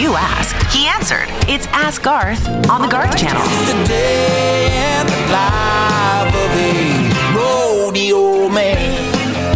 You asked, he answered. It's Ask Garth on the Garth Channel. It's the day in the life of a rodeo man.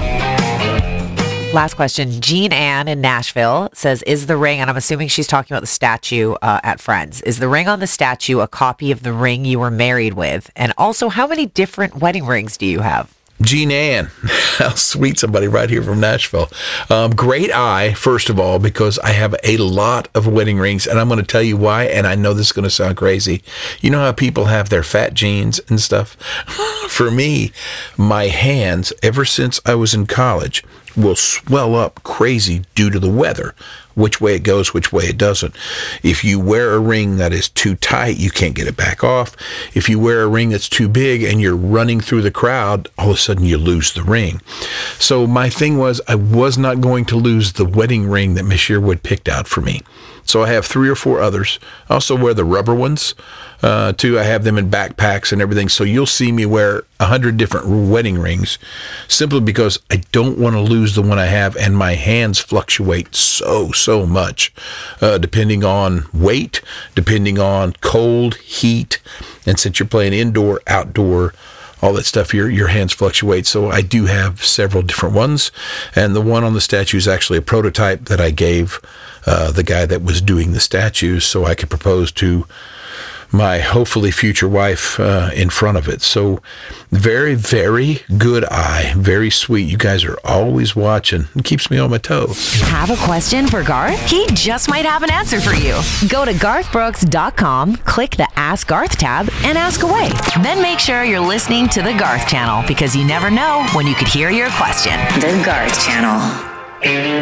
Last question. Jean Ann in Nashville says, is the ring, and I'm assuming she's talking about the statue at Friends, is the ring on the statue a copy of the ring you were married with? And also, how many different wedding rings do you have? Jean Ann, how sweet, somebody right here from Nashville. Great eye, first of all, because I have a lot of wedding rings, and I'm going to tell you why, and I know this is going to sound crazy. You know how people have their fat jeans and stuff? For me, my hands, ever since I was in college, will swell up crazy due to the weather. Which way it goes, which way it doesn't. If you wear a ring that is too tight, you can't get it back off. If you wear a ring that's too big and you're running through the crowd, all of a sudden you lose the ring. So my thing was, I was not going to lose the wedding ring that Miss Sherwood picked out for me. So I have 3 or 4 others. I also wear the rubber ones, too. I have them in backpacks and everything. So you'll see me wear 100 different wedding rings simply because I don't want to lose the one I have, and my hands fluctuate so much, depending on weight, depending on cold, heat, and since you're playing indoor, outdoor, all that stuff, your hands fluctuate. So I do have several different ones, and the one on the statue is actually a prototype that I gave the guy that was doing the statues so I could propose to my hopefully future wife in front of it. So very, very good eye. Very sweet. You guys are always watching. It keeps me on my toes. Have a question for Garth? He just might have an answer for you. Go to garthbrooks.com, click the Ask Garth tab, and ask away. Then make sure you're listening to the Garth Channel, because you never know when you could hear your question. The Garth Channel.